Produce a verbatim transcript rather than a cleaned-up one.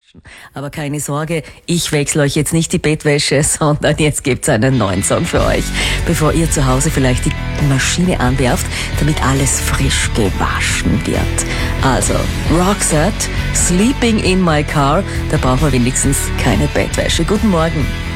Aber keine Sorge, ich wechsle euch jetzt nicht die Bettwäsche, sondern jetzt gibt's einen neuen Song für euch, bevor ihr zu Hause vielleicht die Maschine anwerft, damit alles frisch gewaschen wird. Also, Roxette, Sleeping in My Car, da brauchen wir wenigstens keine Bettwäsche. Guten Morgen.